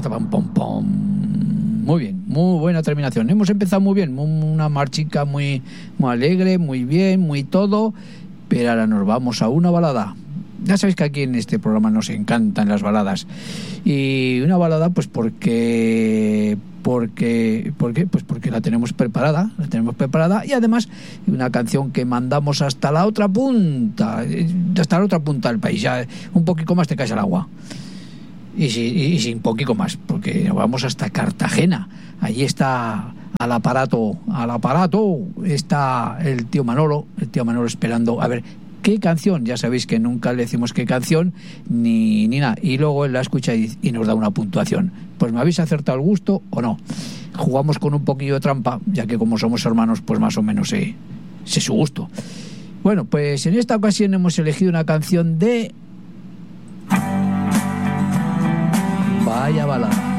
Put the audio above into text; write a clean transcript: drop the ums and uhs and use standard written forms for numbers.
pam, pom, pom. Muy bien, muy buena terminación. Hemos empezado muy bien, una marchica muy alegre, muy bien, muy todo. Pero ahora nos vamos a una balada. Ya sabéis que aquí en este programa nos encantan las baladas. Y una balada, pues porque la tenemos preparada, y además una canción que mandamos hasta la otra punta del país. Ya un poquito más te caes al agua. Y sin poquito más, porque vamos hasta Cartagena. Allí está al aparato está el tío Manolo esperando a ver qué canción. Ya sabéis que nunca le decimos qué canción ni nada, y luego él la escucha y nos da una puntuación. Pues me habéis acertado el gusto o no. Jugamos con un poquillo de trampa, ya que como somos hermanos, pues más o menos sé su gusto. Bueno, pues en esta ocasión hemos elegido una canción de... Vaya balada.